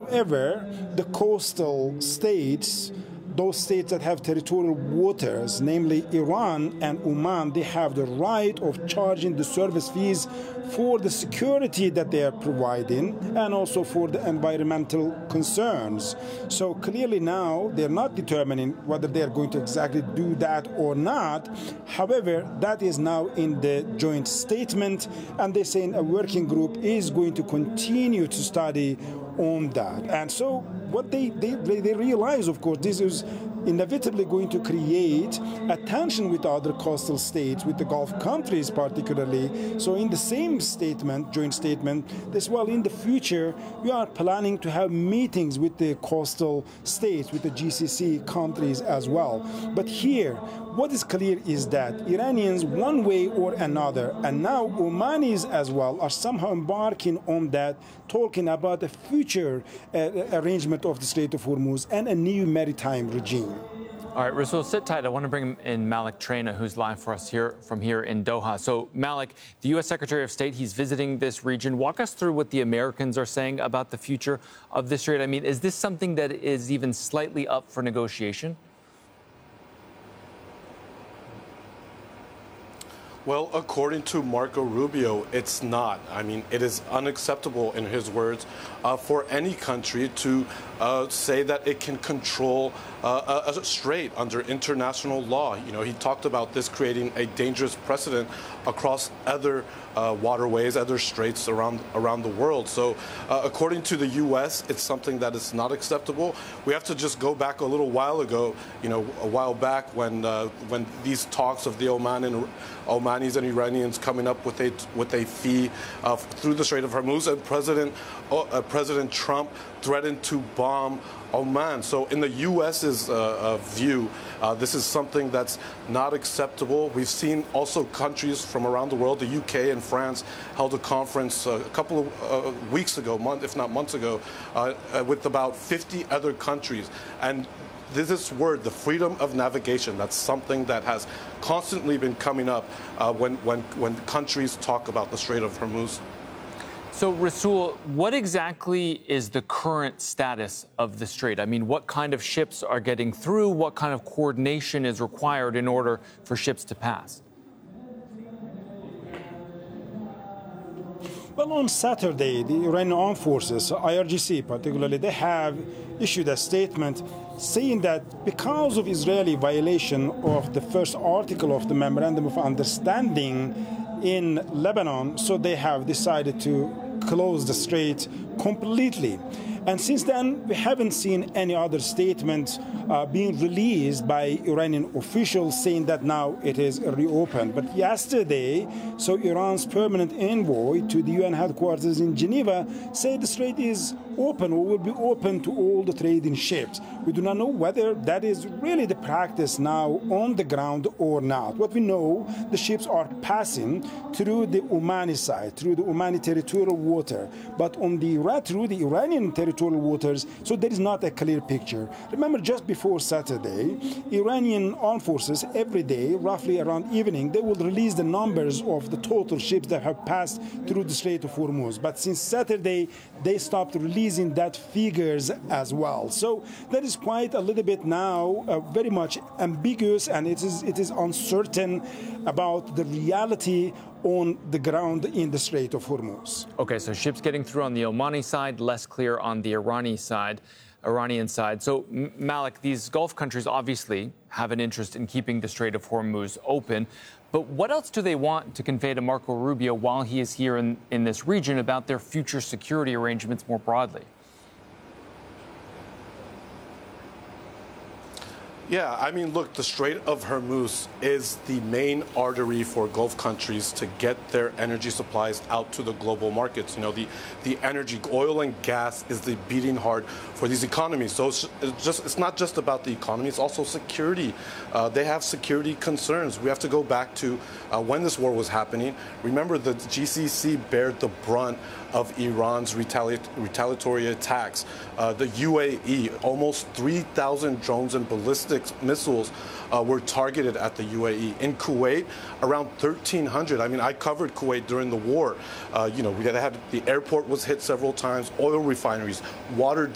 However, the coastal states, those states that have territorial waters, namely Iran and Oman, they have the right of charging the service fees for the security that they are providing and also for the environmental concerns. So clearly now they're not determining whether they're going to exactly do that or not. However, that is now in the joint statement, and they're saying a working group is going to continue to study on that. And so what they realize, of course, this is inevitably going to create a tension with other coastal states, with the Gulf countries particularly. So in the same statement, joint statement, as well in the future, we are planning to have meetings with the coastal states, with the GCC countries as well. But here, what is clear is that Iranians, one way or another, and now Omanis as well, are somehow embarking on that, talking about a future arrangement of the Strait of Hormuz and a new maritime regime. All right, Rasool, sit tight. I want to bring in Malik Traina, who's live for us from here in Doha. So, Malik, the U.S. Secretary of State, he's visiting this region. Walk us through what the Americans are saying about the future of this strait. I mean, is this something that is even slightly up for negotiation? Well, according to Marco Rubio, it's not. I mean, it is unacceptable, in his words, for any country to say that it can control a strait under international law. You know, he talked about this creating a dangerous precedent across other waterways, other straits around the world. So, according to the U.S., it's something that is not acceptable. We have to just go back a little while ago, a while back when these talks of the Omanis and Iranians coming up with a fee through the Strait of Hormuz, and President Trump threatened to bomb Oman. So in the U.S.'s view, this is something that's not acceptable. We've seen also countries from around the world, the U.K. and France, held a conference a couple of weeks ago, if not months ago, with about 50 other countries. And this word, the freedom of navigation, that's something that has constantly been coming up when countries talk about the Strait of Hormuz. So, Rasool, what exactly is the current status of the strait? I mean, what kind of ships are getting through? What kind of coordination is required in order for ships to pass? Well, on Saturday, the Iranian Armed Forces, IRGC particularly, they have issued a statement saying that because of Israeli violation of the first article of the Memorandum of Understanding in Lebanon, so they have decided to close the strait completely. And since then, we haven't seen any other statements being released by Iranian officials saying that now it is reopened. But yesterday, so Iran's permanent envoy to the UN headquarters in Geneva said the strait is open or will be open to all the trading ships. We do not know whether that is really the practice now on the ground or not. What we know, the ships are passing through the Omani side, through the Omani territorial water, but on the through the Iranian territorial waters, so there is not a clear picture. Remember, just before Saturday, Iranian armed forces every day, roughly around evening, they will release the numbers of the total ships that have passed through the Strait of Hormuz. But since Saturday, they stopped releasing that figures as well. So that is quite a little bit now very much ambiguous, and it is uncertain about the reality on the ground in the Strait of Hormuz. Okay, so ships getting through on the Omani side, less clear on the Iranian side. So, Malik, these Gulf countries obviously have an interest in keeping the Strait of Hormuz open. But what else do they want to convey to Marco Rubio while he is here in this region about their future security arrangements more broadly? Yeah, I mean, look, the Strait of Hormuz is the main artery for Gulf countries to get their energy supplies out to the global markets. You know, the energy, oil and gas is the beating heart for these economies. So it's not just about the economy, it's also security. They have security concerns. We have to go back to when this war was happening. Remember, the GCC bared the brunt of Iran's retaliatory attacks. The UAE, almost 3,000 drones and ballistic missiles were targeted at the UAE. In Kuwait, around 1,300. I mean, I covered Kuwait during the war. We had the airport was hit several times, oil refineries, water